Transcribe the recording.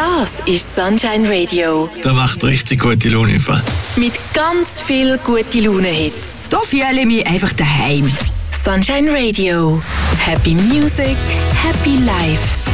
Das ist Sunshine Radio. Das macht richtig gute Laune. Mit ganz viel gute Laune-Hits. Da fühle ich mich einfach daheim. Sunshine Radio. Happy Music, Happy Life.